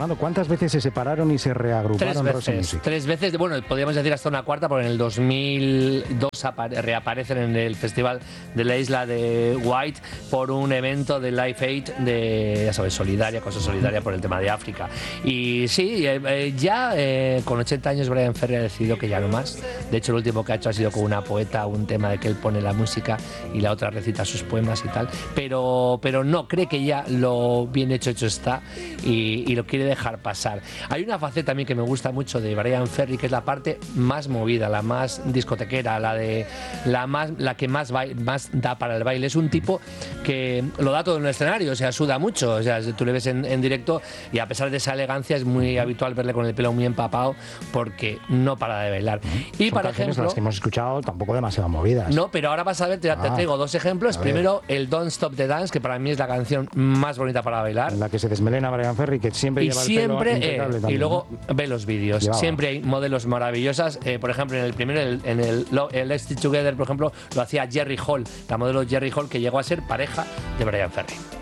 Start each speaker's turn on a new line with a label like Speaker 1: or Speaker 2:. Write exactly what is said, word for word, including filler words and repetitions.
Speaker 1: Fernando, ¿cuántas veces se separaron y se reagruparon?
Speaker 2: Tres veces, tres veces, bueno, podríamos decir hasta una cuarta, porque en el dos mil dos reaparecen en el Festival de la Isla de White por un evento de Live Aid de, ya sabes, solidaria, cosa solidaria por el tema de África. Y sí, eh, ya eh, con ochenta años Bryan Ferry ha decidido que ya no más. De hecho, lo último que ha hecho ha sido con una poeta, un tema de que él pone la música y la otra recita sus poemas y tal, pero, pero no, cree que ya lo bien hecho hecho está y, y lo quiere dejar pasar. Hay una faceta también que me gusta mucho de Bryan Ferry, que es la parte más movida, la más discotequera, la de la más la que más, ba- más da para el baile. Es un tipo que lo da todo en el escenario, o sea, suda mucho, o sea, tú le ves en, en directo y a pesar de esa elegancia es muy habitual verle con el pelo muy empapado porque no para de bailar. Y
Speaker 1: Son
Speaker 2: para
Speaker 1: canciones
Speaker 2: ejemplo,
Speaker 1: las que hemos escuchado tampoco demasiado movidas.
Speaker 2: no, pero ahora vas a ver, te, te
Speaker 1: Ah,
Speaker 2: traigo dos ejemplos. Primero, el Don't Stop the Dance, que para mí es la canción más bonita para bailar.
Speaker 1: En la que se desmelena Bryan Ferry, que siempre
Speaker 2: Y
Speaker 1: lleva
Speaker 2: siempre,
Speaker 1: el pelo
Speaker 2: eh,
Speaker 1: impecable
Speaker 2: y
Speaker 1: también,
Speaker 2: luego
Speaker 1: ¿no?
Speaker 2: ve los vídeos.
Speaker 1: Llevaba.
Speaker 2: Siempre hay modelos maravillosas. Eh, por ejemplo, en el primero, el- en el, Lo- el Let's Stick Together, por ejemplo, lo hacía Jerry Hall, la modelo Jerry Hall, que llegó a ser pareja de Bryan Ferry.